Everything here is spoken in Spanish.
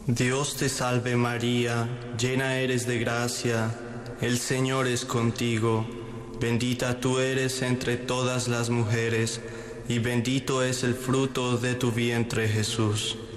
Dios te salve María, llena eres de gracia, el Señor es contigo, bendita tú eres entre todas las mujeres, y bendito es el fruto de tu vientre Jesús.